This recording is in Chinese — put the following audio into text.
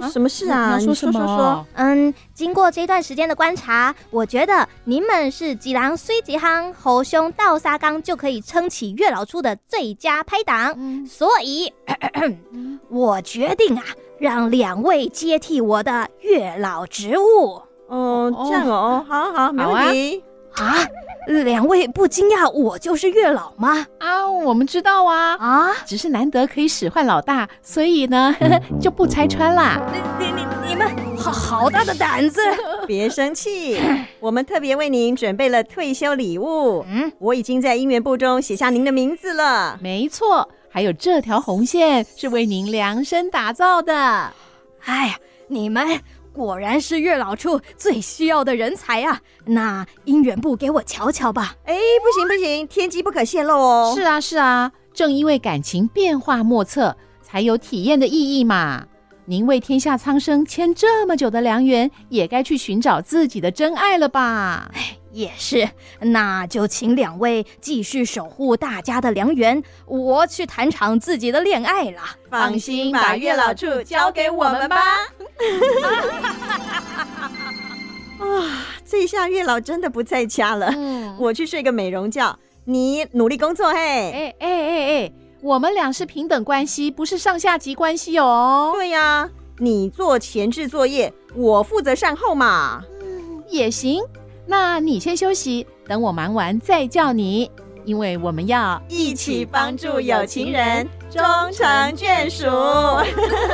什么事啊？ 你说什么？ 经过这段时间的观察，我觉得你们是几郎虽几行，猴兄倒沙缸就可以撑起月老处的最佳拍档，所以我决定啊，让2位接替我的月老职务。 这样哦，好，没问题啊。2位不惊讶我就是月老吗？ 我们知道啊，只是难得可以使唤老大，所以呢就不拆穿啦。 你们好大的胆子！ 别生气，我们特别为您准备了退休礼物。我已经在姻缘簿中写下您的名字了。 没错，还有这条红线是为您量身打造的。 哎呀，你们果然是月老处最需要的人才啊！那姻缘簿给我瞧瞧吧。 不行，天机不可泄露哦。 是啊，正因为感情变化莫测，才有体验的意义嘛。您为天下苍生牵这么久的良缘，也该去寻找自己的真爱了吧？ 也是，那就请2位继续守护大家的良缘，我去谈场自己的恋爱了。 放心，把月老处交给我们吧。这下月老真的不在家了。我去睡个美容觉，你努力工作嘿。 我们俩是平等关系，不是上下级关系哦。 对呀，你做前置作业，我负责善后嘛。 也行，那你先休息，等我忙完再叫你，因为我们要一起帮助有情人终成眷属。